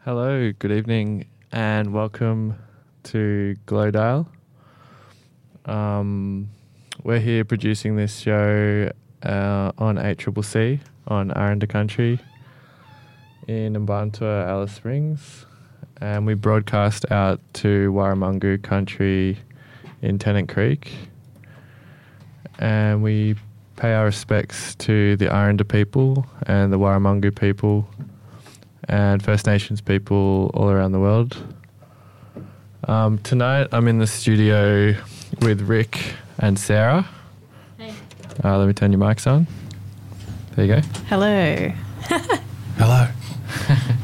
Hello, good evening, and welcome to Glowdale. We're here producing this show on ACCC on Aranda Country in Mbantua, Alice Springs, and we broadcast out to Warramungu Country in Tennant Creek, and we pay our respects to the Aranda people and the Warramungu people and First Nations people all around the world. Tonight I'm in the studio with Rick and Sarah. Hey. Let me turn your mics on. There you go. Hello. Hello.